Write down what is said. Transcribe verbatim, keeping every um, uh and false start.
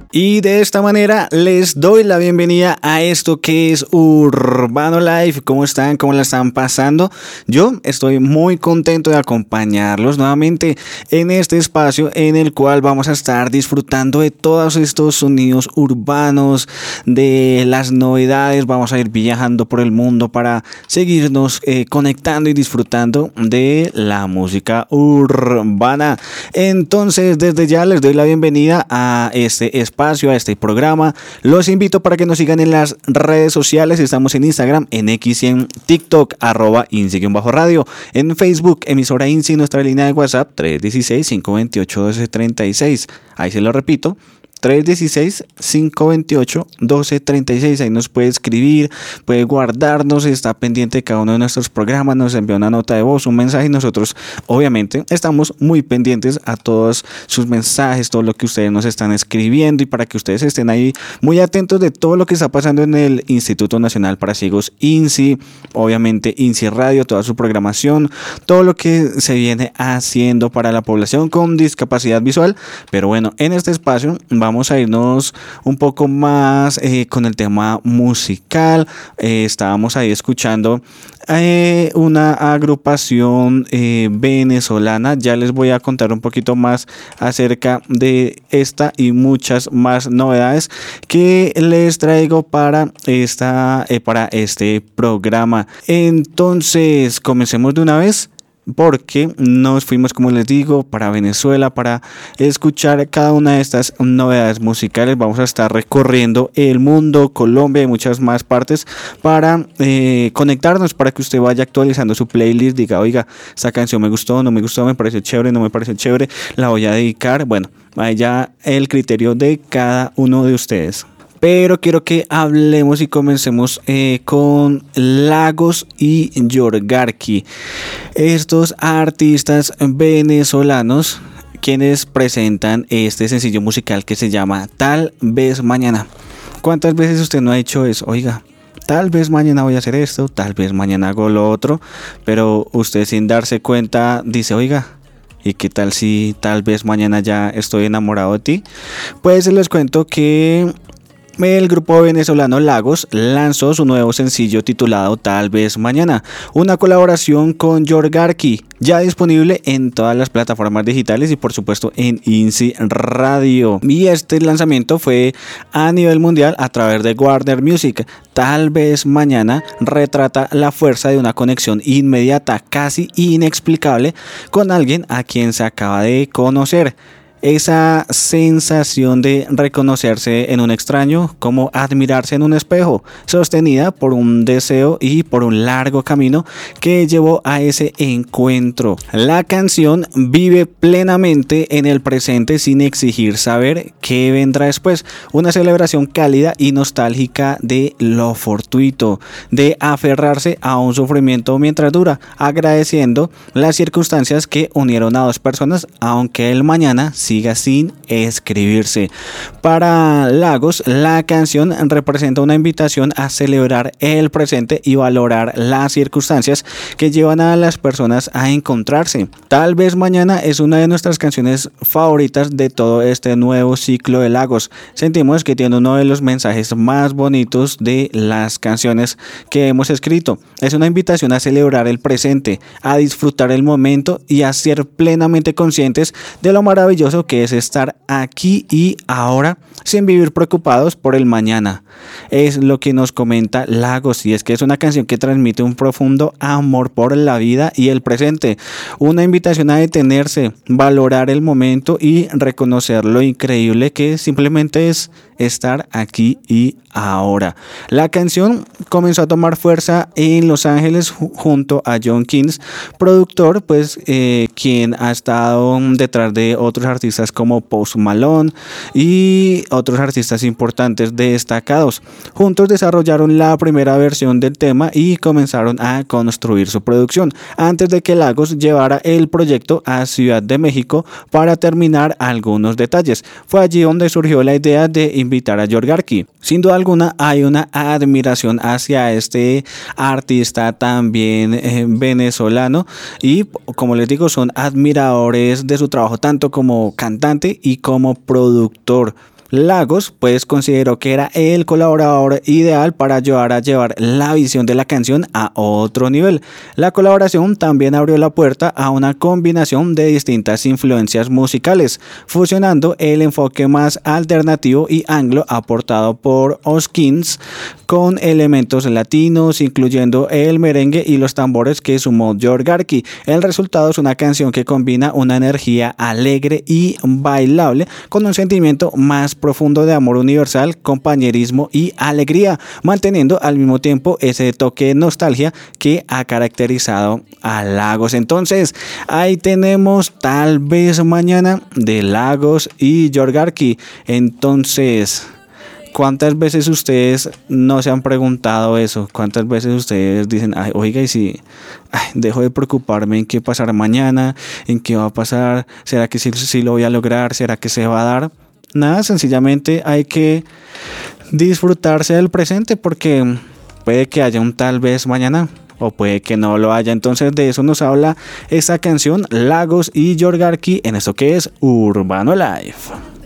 Y de esta manera les doy la bienvenida a esto que es Urbano Life. ¿Cómo están? ¿Cómo la están pasando? Yo estoy muy contento de acompañarlos nuevamente en este espacio en el cual vamos a estar disfrutando de todos estos sonidos urbanos, de las novedades. Vamos a ir viajando por el mundo para seguirnos eh, conectando y disfrutando de la música urbana. Entonces, desde ya les doy la bienvenida a este espacio. Espacio a este programa. Los invito para que nos sigan en las redes sociales. Estamos en Instagram, en X y en TikTok, arroba INSI-radio. En Facebook, emisora INSI, nuestra línea de WhatsApp, tres uno seis, cinco dos ocho, uno dos tres seis. Ahí se lo repito. tres uno seis, cinco dos ocho, uno dos tres seis. Ahí nos puede escribir, puede guardarnos, está pendiente de cada uno de nuestros programas, nos envía una nota de voz, un mensaje y nosotros obviamente estamos muy pendientes a todos sus mensajes, todo lo que ustedes nos están escribiendo y para que ustedes estén ahí muy atentos de todo lo que está pasando en el Instituto Nacional para Ciegos INSI, obviamente INSI Radio, toda su programación, todo lo que se viene haciendo para la población con discapacidad visual. Pero bueno, en este espacio vamos Vamos a irnos un poco más eh, con el tema musical. Eh, estábamos ahí escuchando eh, una agrupación eh, venezolana. Ya les voy a contar un poquito más acerca de esta y muchas más novedades que les traigo para, esta, eh, para este programa. Entonces, comencemos de una vez. Porque nos fuimos, como les digo, para Venezuela para escuchar cada una de estas novedades musicales. Vamos a estar recorriendo el mundo, Colombia y muchas más partes para eh, conectarnos, para que usted vaya actualizando su playlist, diga, oiga, esta canción me gustó, no me gustó, me pareció chévere, no me pareció chévere, la voy a dedicar. Bueno, vaya el criterio de cada uno de ustedes. Pero quiero que hablemos y comencemos eh, con Lagos y Yorgarki, estos artistas venezolanos quienes presentan este sencillo musical que se llama Tal vez mañana. ¿Cuántas veces usted no ha hecho eso? Oiga, tal vez mañana voy a hacer esto, tal vez mañana hago lo otro, pero usted sin darse cuenta dice, oiga, ¿y qué tal si tal vez mañana ya estoy enamorado de ti? Pues les cuento que el grupo venezolano Lagos lanzó su nuevo sencillo titulado Tal vez mañana, una colaboración con Yorgarki, ya disponible en todas las plataformas digitales y por supuesto en INSI Radio. Y este lanzamiento fue a nivel mundial a través de Warner Music. Tal vez mañana retrata la fuerza de una conexión inmediata, casi inexplicable, con alguien a quien se acaba de conocer. Esa sensación de reconocerse en un extraño, como admirarse en un espejo, sostenida por un deseo y por un largo camino que llevó a ese encuentro. La canción vive plenamente en el presente sin exigir saber qué vendrá después. Una celebración cálida y nostálgica de lo fortuito, de aferrarse a un sufrimiento mientras dura, agradeciendo las circunstancias que unieron a dos personas, aunque el mañana siga sin escribirse. Para Lagos, la canción representa una invitación a celebrar el presente y valorar las circunstancias que llevan a las personas a encontrarse. Tal vez mañana es una de nuestras canciones favoritas de todo este nuevo ciclo de Lagos. Sentimos que tiene uno de los mensajes más bonitos de las canciones que hemos escrito. Es una invitación a celebrar el presente, a disfrutar el momento y a ser plenamente conscientes de lo maravilloso que es estar aquí y ahora sin vivir preocupados por el mañana. Es lo que nos comenta Lagos, y es que es una canción que transmite un profundo amor por la vida y el presente, una invitación a detenerse, valorar el momento y reconocer lo increíble que simplemente es estar aquí y ahora. La canción comenzó a tomar fuerza en Los Ángeles junto a John Kings, productor, pues eh, quien ha estado detrás de otros artistas como Post Malone y otros artistas importantes destacados. Juntos desarrollaron la primera versión del tema y comenzaron a construir su producción antes de que Lagos llevara el proyecto a Ciudad de México para terminar algunos detalles. Fue allí donde surgió la idea de invitar a Yorgarki. Sin duda alguna hay una admiración hacia este artista también eh, venezolano, y como les digo, son admiradores de su trabajo tanto como cantante y como productor. Lagos pues consideró que era el colaborador ideal para ayudar a llevar la visión de la canción a otro nivel. La colaboración también abrió la puerta a una combinación de distintas influencias musicales, fusionando el enfoque más alternativo y anglo aportado por Hoskins con elementos latinos, incluyendo el merengue y los tambores que sumó George Garkey. El resultado es una canción que combina una energía alegre y bailable con un sentimiento más profundo de amor universal, compañerismo y alegría, manteniendo al mismo tiempo ese toque de nostalgia que ha caracterizado a Lagos. Entonces, ahí tenemos Tal vez mañana de Lagos y George Garkey. Entonces, ¿cuántas veces ustedes no se han preguntado eso? ¿Cuántas veces ustedes dicen, ay, oiga, y si ay, dejo de preocuparme en qué pasará mañana, en qué va a pasar, será que sí, sí lo voy a lograr, será que se va a dar? Nada, sencillamente hay que disfrutarse del presente porque puede que haya un tal vez mañana o puede que no lo haya. Entonces de eso nos habla esta canción Lagos y George Garkey en esto que es Urbano Live.